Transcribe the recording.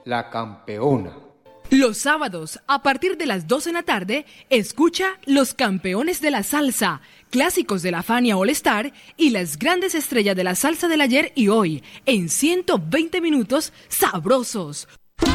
La Campeona. Los sábados, a partir de las 2 de la tarde, escucha Los Campeones de la Salsa, clásicos de la Fania All Star y las grandes estrellas de la salsa del ayer y hoy, en 120 minutos sabrosos,